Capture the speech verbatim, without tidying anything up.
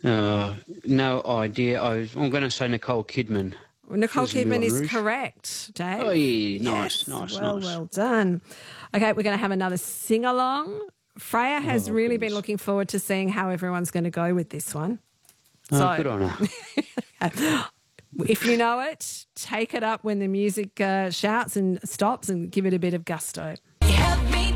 Uh, no idea. I was, I'm going to say Nicole Kidman. Nicole She was in Kidman Moulin is Rouge. correct, Dave. Oh, yeah, nice, Yes. nice, well, nice. well done. Okay, we're going to have another sing-along. Freya has Oh, really goodness. been looking forward to seeing how everyone's going to go with this one. Oh, So- good on her. If you know it, take it up when the music uh, shouts and stops and give it a bit of gusto.